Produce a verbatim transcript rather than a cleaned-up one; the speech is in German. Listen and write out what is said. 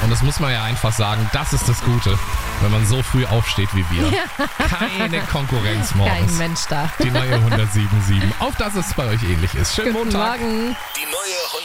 Und das muss man ja einfach sagen, das ist das Gute, wenn man so früh aufsteht wie wir. Keine Konkurrenz morgens. Kein Mensch da. Die neue hundertsieben Komma sieben. Auf dass es bei euch ähnlich ist. Schönen Guten Montag. Morgen. Die neue